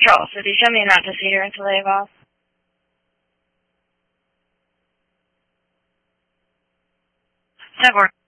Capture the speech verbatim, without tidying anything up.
Charles, did you show me not to see her until they evolve? Several.